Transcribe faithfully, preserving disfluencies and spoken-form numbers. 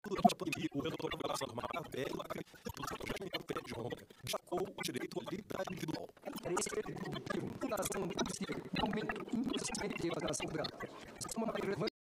durante a pandemia, o doutor Velasco Marta Velho acreditou que o pé de ronca destacou o direito à liberdade individual. Interesse produtivo, fundação, aumento, impossibilidade da ação gráfica. Isso é uma relevante